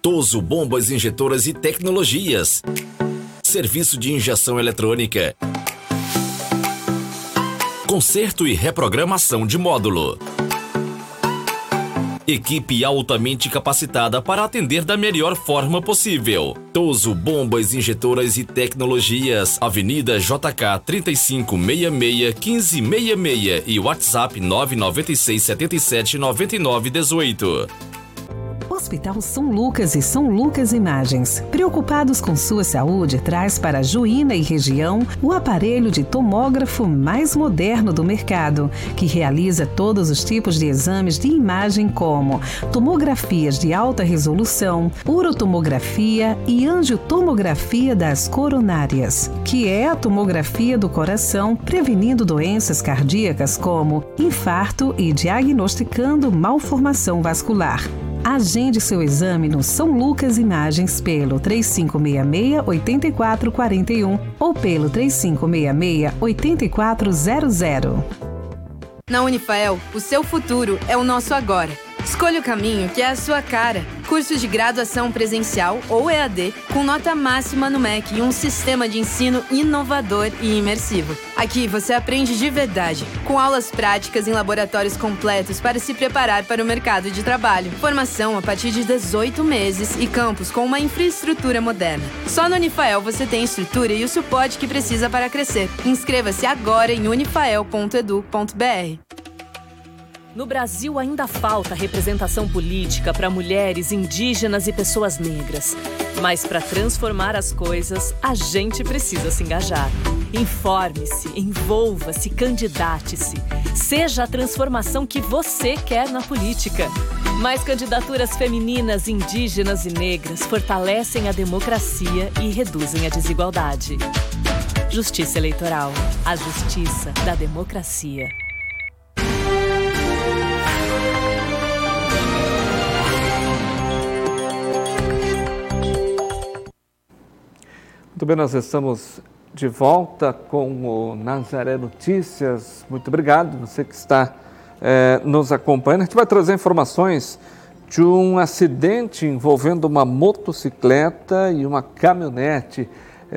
Toso Bombas Injetoras e Tecnologias. Serviço de injeção eletrônica. Conserto e reprogramação de módulo. Equipe altamente capacitada para atender da melhor forma possível. Toso Bombas Injetoras e Tecnologias. Avenida JK 3566-1566 e WhatsApp 996 77 99 18. Hospital São Lucas e São Lucas Imagens, preocupados com sua saúde, traz para Juína e região o aparelho de tomógrafo mais moderno do mercado, que realiza todos os tipos de exames de imagem como tomografias de alta resolução, urotomografia e angiotomografia das coronárias, que é a tomografia do coração, prevenindo doenças cardíacas como infarto e diagnosticando malformação vascular. Agende seu exame no São Lucas Imagens pelo 3566-8441 ou pelo 3566-8400. Na Unifael, o seu futuro é o nosso agora. Escolha o caminho que é a sua cara. Cursos de graduação presencial ou EAD com nota máxima no MEC e um sistema de ensino inovador e imersivo. Aqui você aprende de verdade, com aulas práticas em laboratórios completos para se preparar para o mercado de trabalho. Formação a partir de 18 meses e campus com uma infraestrutura moderna. Só no Unifael você tem estrutura e o suporte que precisa para crescer. Inscreva-se agora em unifael.edu.br. No Brasil ainda falta representação política para mulheres, indígenas e pessoas negras. Mas para transformar as coisas, a gente precisa se engajar. Informe-se, envolva-se, candidate-se. Seja a transformação que você quer na política. Mais candidaturas femininas, indígenas e negras fortalecem a democracia e reduzem a desigualdade. Justiça Eleitoral. A justiça da democracia. Muito bem, nós estamos de volta com o Nazaré Notícias. Muito obrigado, você que está nos acompanhando. A gente vai trazer informações de um acidente envolvendo uma motocicleta e uma caminhonete.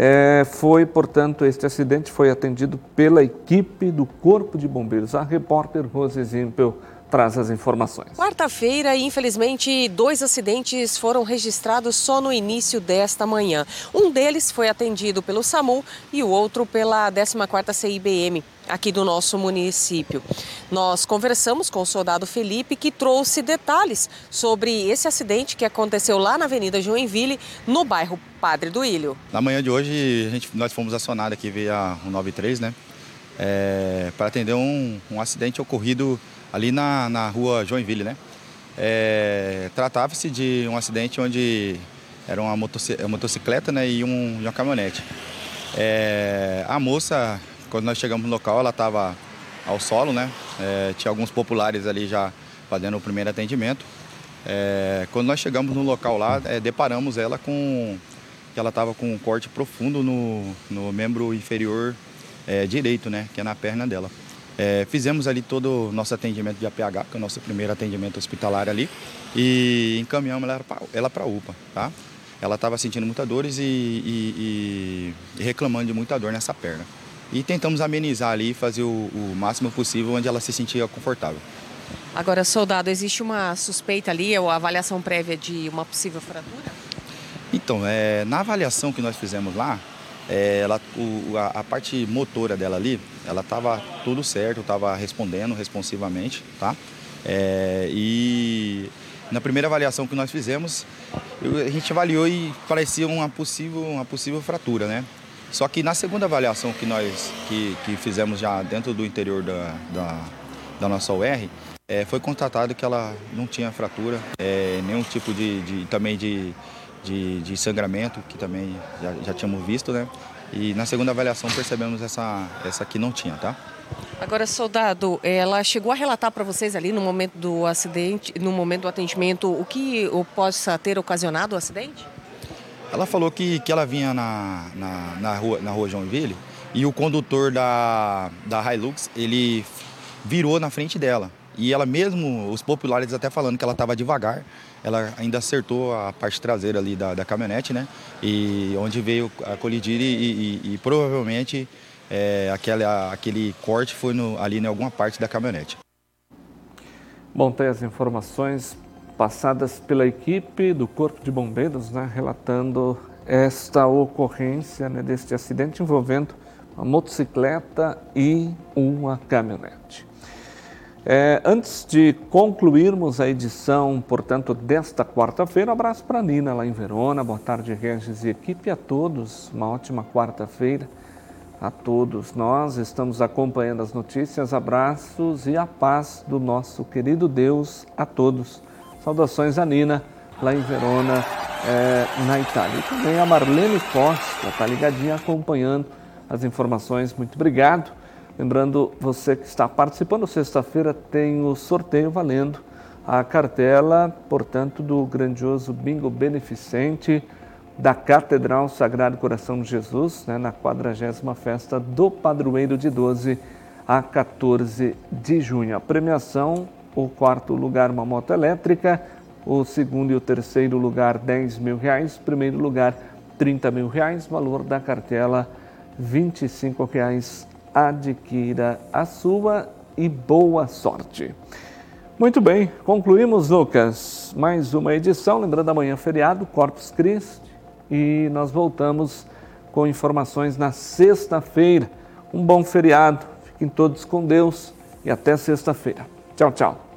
Este acidente foi atendido pela equipe do Corpo de Bombeiros. A repórter Rose Zimpel traz as informações. Quarta-feira, infelizmente, 2 acidentes foram registrados só no início desta manhã. Um deles foi atendido pelo SAMU e o outro pela 14ª CIBM, aqui do nosso município. Nós conversamos com o soldado Felipe, que trouxe detalhes sobre esse acidente que aconteceu lá na Avenida Joinville, no bairro Padre Duílio. Na manhã de hoje, nós fomos acionados aqui via 193, né? Para atender um acidente ocorrido ali na rua Joinville, né? Tratava-se de um acidente onde era uma motocicleta, né, e uma caminhonete. A moça, quando nós chegamos no local, ela estava ao solo, né? Tinha alguns populares ali já fazendo o primeiro atendimento. Quando nós chegamos no local lá, deparamos ela com que ela estava com um corte profundo no membro inferior direito, né, que é na perna dela. Fizemos ali todo o nosso atendimento de APH, que é o nosso primeiro atendimento hospitalar ali, e encaminhamos ela para a UPA, tá? Ela estava sentindo muitas dores e reclamando de muita dor nessa perna. E tentamos amenizar ali e fazer o máximo possível onde ela se sentia confortável. Agora, soldado, existe uma suspeita ali, ou avaliação prévia de uma possível fratura? Então, na avaliação que nós fizemos lá, a parte motora dela ali, ela estava tudo certo, estava respondendo responsivamente, tá? E na primeira avaliação que nós fizemos, a gente avaliou e parecia uma possível fratura, né? Só que na segunda avaliação que nós fizemos já dentro do interior da nossa UR, foi constatado que ela não tinha fratura, nenhum tipo de sangramento, que também já tínhamos visto, né? E na segunda avaliação percebemos essa que não tinha, tá? Agora, soldado, ela chegou a relatar para vocês ali no momento do acidente, no momento do atendimento, o que possa ter ocasionado o acidente? Ela falou que ela vinha na rua Joinville e o condutor da Hilux, ele virou na frente dela. E ela mesmo, os populares até falando que ela estava devagar, ela ainda acertou a parte traseira ali da caminhonete, né? E onde veio a colidir e provavelmente aquele corte foi ali em alguma parte da caminhonete. Bom, tem as informações passadas pela equipe do Corpo de Bombeiros, né, relatando esta ocorrência, né, deste acidente envolvendo uma motocicleta e uma caminhonete. Antes de concluirmos a edição, portanto, desta quarta-feira, um abraço para a Nina lá em Verona. Boa tarde, Regis e equipe, a todos. Uma ótima quarta-feira a todos. Nós estamos acompanhando as notícias. Abraços e a paz do nosso querido Deus a todos. Saudações a Nina, lá em Verona, na Itália. E também a Marlene Costa, está ligadinha acompanhando as informações. Muito obrigado. Lembrando, você que está participando, sexta-feira tem o sorteio valendo a cartela, portanto, do grandioso bingo beneficente da Catedral Sagrado Coração de Jesus, né, na 40ª festa do Padroeiro de 12 a 14 de junho. A premiação, o 4º lugar, uma moto elétrica, o 2º e o 3º lugar, R$10.000, primeiro lugar, R$30.000, valor da cartela, R$25. Adquira a sua e boa sorte. Muito bem, concluímos, Lucas, mais uma edição, lembrando amanhã feriado, Corpus Christi, e nós voltamos com informações na sexta-feira. Um bom feriado, fiquem todos com Deus e até sexta-feira. Tchau, tchau.